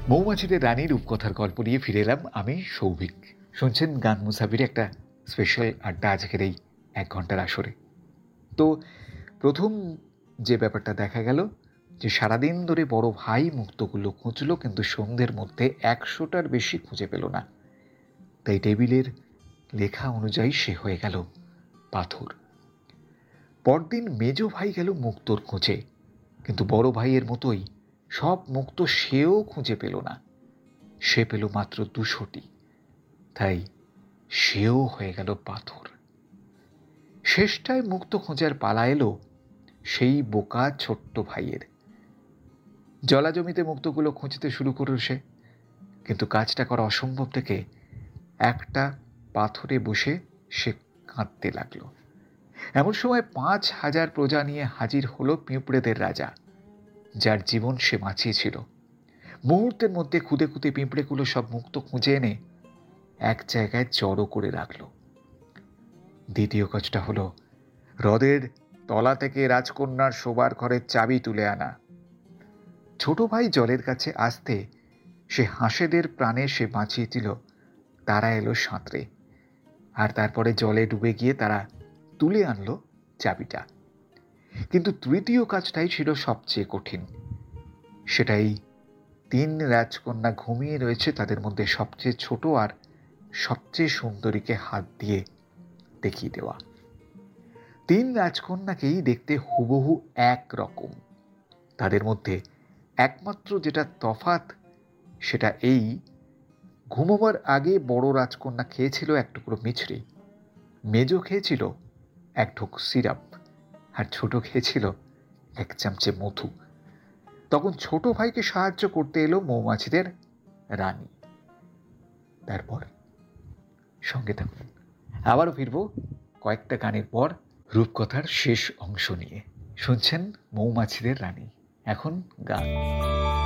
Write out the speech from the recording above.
মৌমাছিদের রানী রূপকথার গল্প নিয়ে ফিরে এলাম আমি সৌভিক। শুনছেন গান মুসাফিরে একটা স্পেশাল আড্ডা আজকের এই 1 ঘন্টার আসরে। তো প্রথম যে ব্যাপারটা দেখা গেল যে সারাদিন ধরে বড় ভাই মুক্তগুলো খুঁজল, কিন্তু সন্ধ্যের মধ্যে 100টার বেশি খুঁজে পেল না। তাই টেবিলের লেখা অনুযায়ী সে হয়ে গেল পাথর। পরদিন মেজ ভাই গেল মুক্তোর খোঁজে, কিন্তু বড় ভাইয়ের মতোই সব মুক্তো সেও খুঁজে পেল না। সে পেল মাত্র 200টি, তাই সেও হয়ে গেল পাথর। শেষটায় মুক্ত খোঁজার পালা এলো সেই বোকা ছোট্ট ভাইয়ের। জলা জমিতে মুক্তগুলো খুঁজতে শুরু করল সে, কিন্তু কাজটা করা অসম্ভব থেকে একটা পাথরে বসে সে কাঁদতে লাগলো। এমন সময় 5000 প্রজা নিয়ে হাজির হলো পিঁপড়েদের রাজা, যার জীবন সে বাঁচিয়েছিল। মুহূর্তের মধ্যে খুদে খুদে পিঁপড়েগুলো সব মুক্ত খুঁজে এনে এক জায়গায় জড়ো করে রাখল। দ্বিতীয় কাজটা হলো হ্রদের তলা থেকে রাজকন্যার শোবার ঘরের চাবি তুলে আনা। ছোট ভাই জলের কাছে আসতে সে হাঁসেদের প্রাণে সে বাঁচিয়েছিল, তারা এলো সাঁতরে, আর তারপরে জলে ডুবে গিয়ে তারা তুলে আনলো চাবিটা। কিন্তু তৃতীয় কাজটাই ছিল সবচেয়ে কঠিন। সেটাই 3 রাজকন্যা ঘুমিয়ে রয়েছে, তাদের মধ্যে সবচেয়ে ছোট আর সবচেয়ে সুন্দরীকে হাত দিয়ে দেখিয়ে দেওয়া। 3 রাজকন্যাকেই দেখতে হুবহু এক রকম। তাদের মধ্যে একমাত্র যেটা তফাৎ সেটা এই, ঘুমোবার আগে বড় রাজকন্যা খেয়েছিল 1 টুকরো মিছরি, মেজ খেয়েছিল 1 ঢোক সিরাপ, আর ছোট খেয়েছিল 1 চামচে মধু। তখন ছোট ভাইকে সাহায্য করতে এলো মৌমাছিদের রানী। তারপর সঙ্গে থাকুন, আবারও ফিরবো কয়েকটা গানের পর রূপকথার শেষ অংশ নিয়ে। শুনছেন মৌমাছিদের রানী, এখন গান।